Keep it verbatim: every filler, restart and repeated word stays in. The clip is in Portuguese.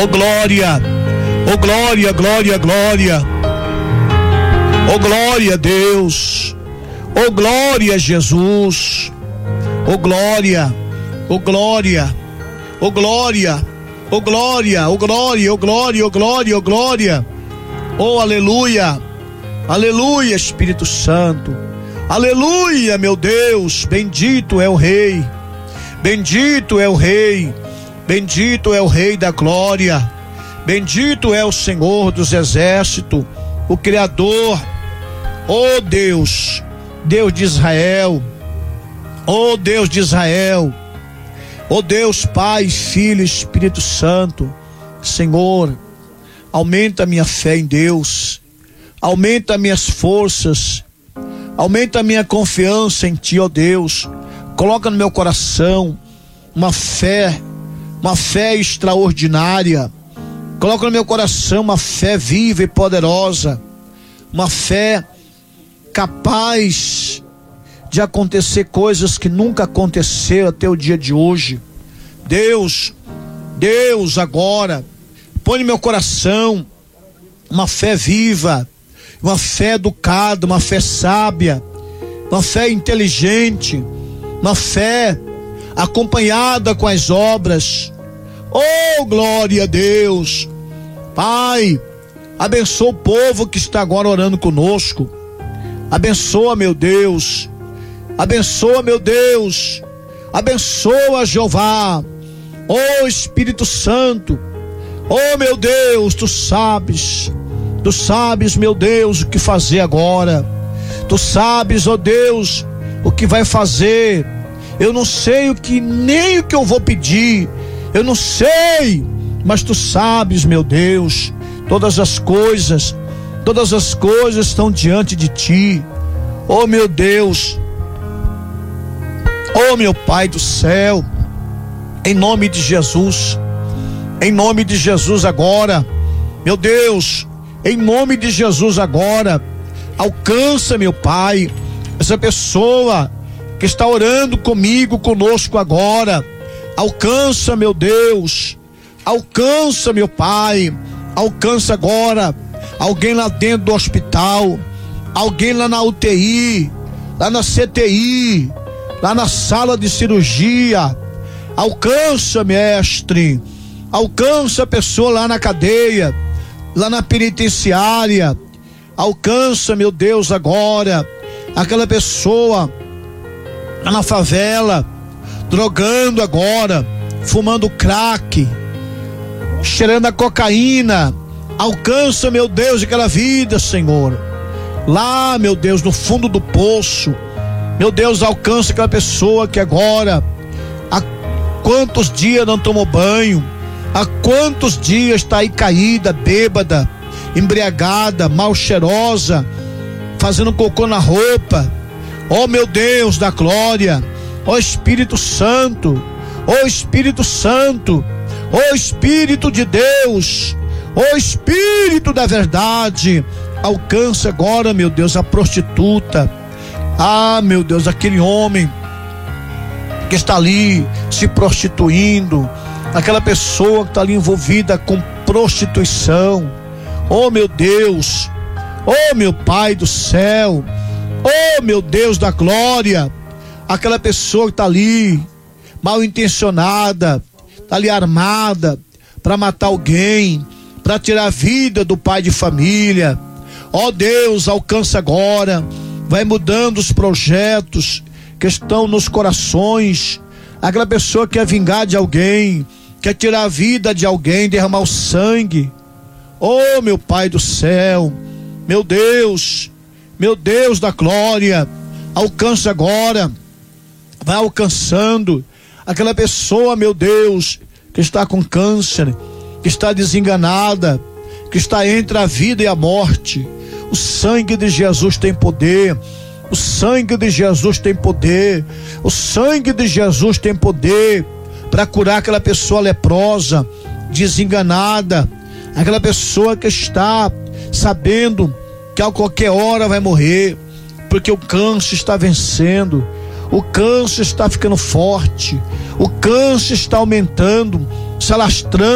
Oh glória, oh glória, glória, glória. Oh glória a Deus. Oh glória a Jesus. Oh glória, oh glória, oh glória, oh glória, oh glória, oh glória, oh glória, oh glória. Oh aleluia, aleluia, Espírito Santo. Aleluia, meu Deus, bendito é o Rei. Bendito é o Rei. Bendito é o Rei da glória. Bendito é o Senhor dos exércitos, o Criador. Oh Deus, Deus de Israel. Oh Deus de Israel. Oh Deus, Pai, Filho, Espírito Santo. Senhor, aumenta a minha fé em Deus. Aumenta minhas forças. Aumenta a minha confiança em Ti, ó Deus. Coloca no meu coração uma fé, uma fé extraordinária. Coloca no meu coração uma fé viva e poderosa. Uma fé capaz de acontecer coisas que nunca aconteceram até o dia de hoje. Deus, Deus agora, põe no meu coração uma fé viva, uma fé educada, uma fé sábia, uma fé inteligente, uma fé acompanhada com as obras. Oh glória a Deus. Pai, abençoa o povo que está agora orando conosco. Abençoa, meu Deus. Abençoa, meu Deus. Abençoa, Jeová. Oh Espírito Santo. Oh meu Deus, Tu sabes. Tu sabes, meu Deus, o que fazer agora. Tu sabes, ó Deus, o que vai fazer. Eu não sei o que, nem o que eu vou pedir. Eu não sei, mas Tu sabes, meu Deus. Todas as coisas, todas as coisas estão diante de Ti. Oh meu Deus. Oh meu Pai do céu. Em nome de Jesus. Em nome de Jesus agora. Meu Deus. Em nome de Jesus agora, alcança, meu Pai, essa pessoa que está orando comigo, conosco agora. Alcança, meu Deus, alcança, meu Pai, alcança agora alguém lá dentro do hospital, alguém lá na U T I, lá na C T I, lá na sala de cirurgia. Alcança, mestre, alcança a pessoa lá na cadeia, lá na penitenciária. Alcança, meu Deus, agora aquela pessoa lá na favela, drogando agora, fumando crack, cheirando a cocaína. Alcança, meu Deus, aquela vida, Senhor, lá, meu Deus, no fundo do poço. Meu Deus, alcança aquela pessoa que agora, há quantos dias não tomou banho, há quantos dias está aí caída, bêbada, embriagada, mal cheirosa, fazendo cocô na roupa. Oh meu Deus da glória, oh Espírito Santo, oh Espírito Santo, oh Espírito de Deus, oh Espírito da verdade, alcança agora, meu Deus, a prostituta. Ah, meu Deus, aquele homem que está ali se prostituindo, aquela pessoa que está ali envolvida com prostituição. Oh meu Deus, oh meu Pai do céu, oh meu Deus da glória, aquela pessoa que está ali mal intencionada, está ali armada para matar alguém, para tirar a vida do pai de família. Oh Deus, alcança agora, vai mudando os projetos que estão nos corações. Aquela pessoa que quer vingar de alguém, quer tirar a vida de alguém, derramar o sangue. Oh meu Pai do céu, meu Deus, meu Deus da glória, alcança agora, vai alcançando aquela pessoa, meu Deus, que está com câncer, que está desenganada, que está entre a vida e a morte. O sangue de Jesus tem poder. O sangue de Jesus tem poder. O sangue de Jesus tem poder para curar aquela pessoa leprosa, desenganada, aquela pessoa que está sabendo que a qualquer hora vai morrer, porque o câncer está vencendo, o câncer está ficando forte, o câncer está aumentando, se alastrando